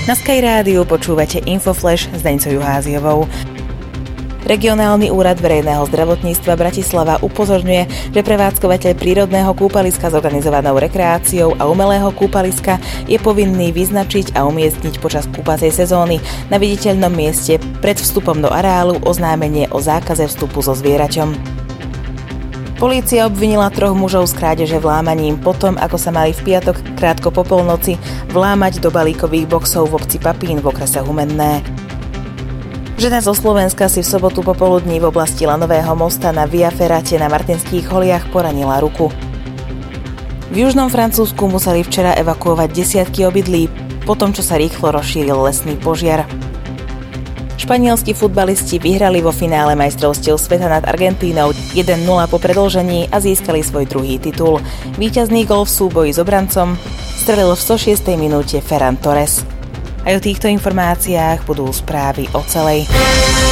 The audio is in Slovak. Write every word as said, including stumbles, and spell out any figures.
Na Sky Rádiu počúvate Infoflash s Deňcou Juháziovou. Regionálny úrad verejného zdravotníctva Bratislava upozorňuje, že prevádzkovateľ prírodného kúpaliska s organizovanou rekreáciou a umelého kúpaliska je povinný vyznačiť a umiestniť počas kúpacej sezóny na viditeľnom mieste pred vstupom do areálu oznámenie o zákaze vstupu so zvieraťom. Polícia obvinila troch mužov z krádeže vlámaním potom, ako sa mali v piatok krátko po polnoci vlámať do balíkových boxov v obci Papín v okrese Humenné. Žena zo Slovenska si v sobotu popoludní v oblasti Lanového mosta na Via Ferrate na Martinských holiach poranila ruku. V južnom Francúzsku museli včera evakuovať desiatky obydlí, po tom, čo sa rýchlo rozšíril lesný požiar. Španielskí futbalisti vyhrali vo finále majstrovstiev sveta nad Argentínou jeden nula po predĺžení a získali svoj druhý titul. Víťazný gól v súboji s obrancom strelil v stošiestej minúte Ferran Torres. Aj o týchto informáciách budú správy o celej.